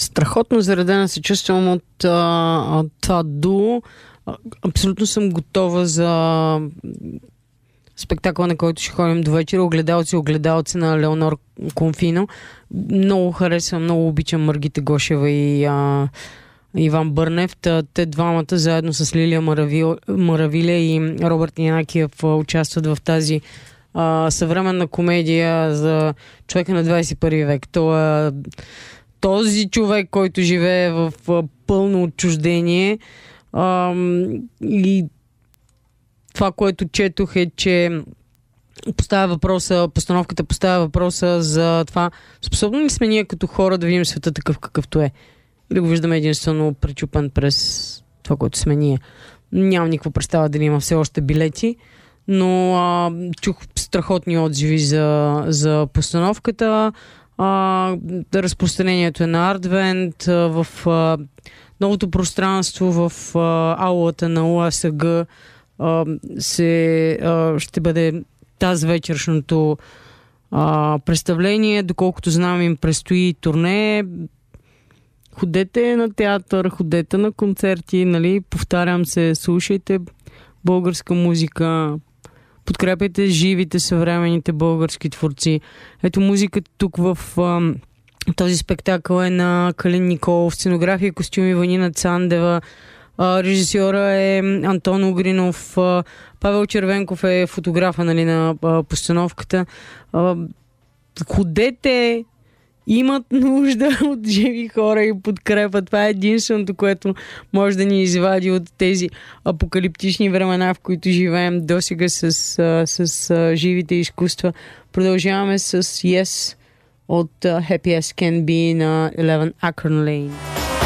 Страхотно заредена се чувствам от това дуо. Абсолютно съм готова за спектакъл, на който ще ходим до вечера. Огледалци на Леонор Конфино. Много харесвам, много обичам Маргита Гошева и Иван Бърнев. Те двамата заедно с Лилия Маравиля и Робърт Янакиев участват в тази съвременна комедия за човека на 21 век. Този човек, който живее в пълно отчуждение, и това, което четох е, че постановката поставя въпроса за това, способно ли сме ние като хора да видим света такъв какъвто е? Или го виждаме единствено пречупен през това, което сме ние? Нямам никаква представа дали има все още билети, но чух страхотни отзиви за постановката. Разпространението е на Артвент в новото пространство в аулата на УАСГ ще бъде тази вечершното представление. Доколкото знам, им предстои турне. Ходете на театър, ходете на концерти, нали? Повтарям се, слушайте българска музика, подкрепяйте живите, съвременните български творци. Ето музиката тук в този спектакъл е на Калин Николов, сценография и костюми Ванина Цандева, режисьора е Антон Угринов, Павел Червенков е фотографа, нали, на постановката. Ходете, имат нужда от живи хора и подкрепа. Това е единственото, което може да ни извади от тези апокалиптични времена, в които живеем досега с живите изкуства. Продължаваме с Yes от Happy As Can Be на 11 Akron Lane.